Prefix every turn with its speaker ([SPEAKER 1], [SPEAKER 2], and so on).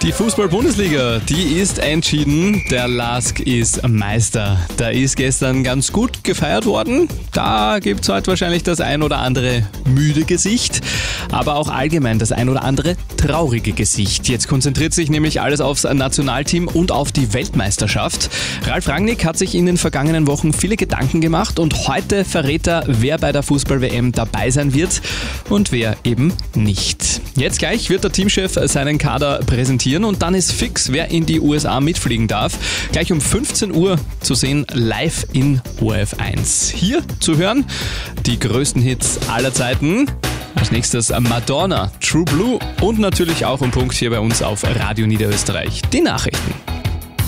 [SPEAKER 1] Die Fußball-Bundesliga, die ist entschieden. Der LASK ist Meister. Da ist gestern ganz gut gefeiert worden. Da gibt es heute wahrscheinlich das ein oder andere müde Gesicht, aber auch allgemein das ein oder andere traurige Gesicht. Jetzt konzentriert sich nämlich alles aufs Nationalteam und auf die Weltmeisterschaft. Ralf Rangnick hat sich in den vergangenen Wochen viele Gedanken gemacht und heute verrät er, wer bei der Fußball-WM dabei sein wird und wer eben nicht. Jetzt gleich wird der Teamchef seinen Kader präsentieren und dann ist fix, wer in die USA mitfliegen darf. Gleich um 15 Uhr zu sehen, live in ORF1. Hier zu hören, die größten Hits aller Zeiten. Als nächstes Madonna, True Blue und natürlich auch um Punkt hier bei uns auf Radio Niederösterreich. Die Nachrichten.